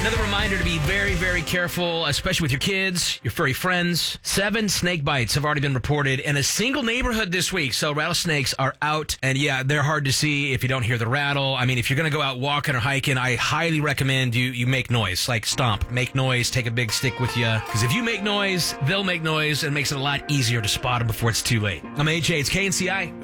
Another reminder to be very, very careful, especially with your kids, your furry friends. 7 snake bites have already been reported in a single neighborhood this week. So rattlesnakes are out. And yeah, they're hard to see if you don't hear the rattle. I mean, if you're going to go out walking or hiking, I highly recommend you make noise, like stomp, make noise, take a big stick with you. Because if you make noise, they'll make noise, and it makes it a lot easier to spot them before it's too late. I'm AJ, it's KNCI.